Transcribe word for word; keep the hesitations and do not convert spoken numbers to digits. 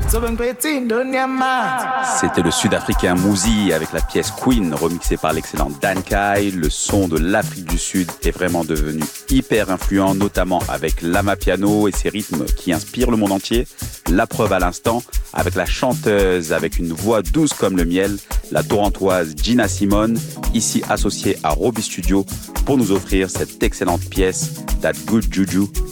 C'était le Sud-Africain Mouzi avec la pièce Queen, remixée par l'excellent Dan Kai. Le son de l'Afrique du Sud est vraiment devenu hyper influent, notamment avec l'amapiano et ses rythmes qui inspirent le monde entier. La preuve à l'instant, avec la chanteuse avec une voix douce comme le miel, la torontoise Gina Simone, ici associée à Robbie Studio, pour nous offrir cette excellente pièce, That Good Juju